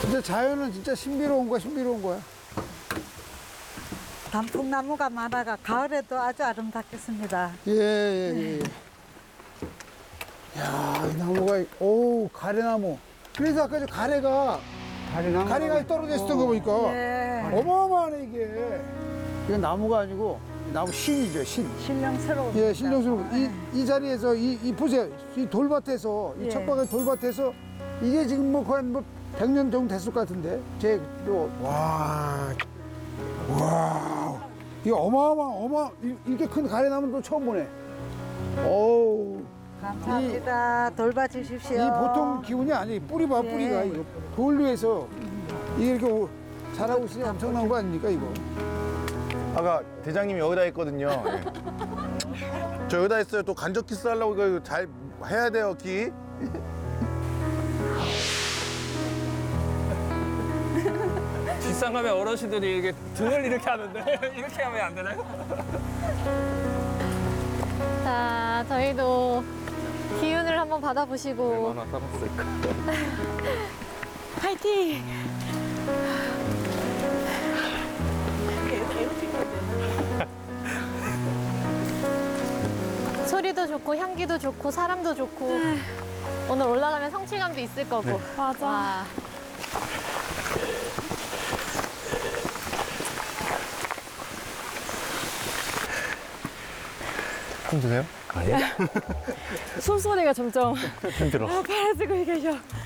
근데 자연은 진짜 신비로운 거야, 신비로운 거야. 단풍나무가 많아가 가을에도 아주 아름답겠습니다. 예, 예, 예. 야, 이 나무가, 오, 가래나무. 그래서 아까 저 가래가 떨어져 있었던 거 보니까 예. 어마어마하네, 이게. 이건 나무가 아니고 나무 신이죠, 신. 신령스러운. 예, 신령스러워. 이 자리에서, 이 보세요. 이 돌밭에서, 이 예. 척박한 돌밭에서 이게 지금 뭐 거의 뭐 100년 정도 됐을 것 같은데. 와. 이거 이렇게 큰 가래나무는 또 처음 보네. 어우. 감사합니다. 돌봐 주십시오. 이 보통 기운이 아니에요. 뿌리 봐, 예. 뿌리가. 이거 돌 위에서 이게 이렇게 자라고 있으니 엄청난 거 아닙니까, 이거? 아까 대장님이 여기다 했거든요. 예. 저 여기다 했어요. 또 간접 키스 하려고 이거 잘 해야 돼요, 기. 뒷상가면 어르신들이 이게 등을 이렇게 하는데 이렇게 하면 안 되나요? 자, 저희도 기운을 한번 받아보시고 얼마나 살았을까? 파이팅! 소리도 좋고 향기도 좋고 사람도 좋고 오늘 올라가면 성취감도 있을 거고. 맞아. 와. 힘드세요? 아니요. 숨소리가 점점 힘들어. 빨라지고 계셔.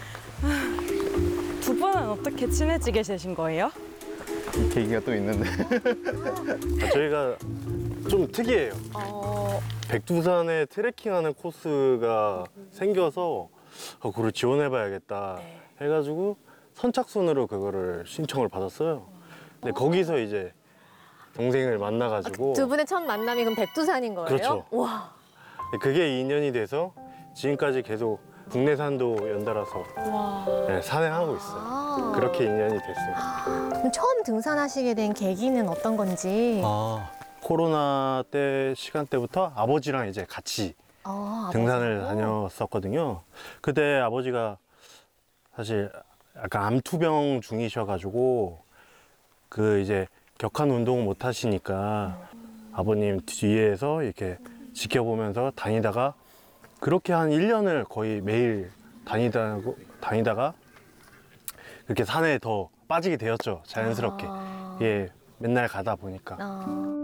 두 분은 어떻게 친해지게 되신 거예요? 계기가 또 있는데. 저희가 좀 특이해요. 백두산에 트레킹하는 코스가 생겨서 그걸 지원해봐야겠다 해가지고 선착순으로 그거를 신청을 받았어요. 근데 거기서 이제 동생을 만나가지고 두 분의 첫 만남이 그럼 백두산인 거예요? 그렇죠. 와. 그게 인연이 돼서 지금까지 계속 국내산도 연달아서 네, 산행하고 있어요. 아. 그렇게 인연이 됐습니다. 그럼 처음 등산하시게 된 계기는 어떤 건지? 코로나 때 시간대부터 아버지랑 이제 같이 등산을 다녔었거든요. 그때 아버지가 사실 약간 암투병 중이셔가지고 그 이제 격한 운동을 못 하시니까 아버님 뒤에서 이렇게 지켜보면서 다니다가 그렇게 한 1년을 거의 매일 다니다가 그렇게 산에 더 빠지게 되었죠. 자연스럽게. 예, 맨날 가다 보니까.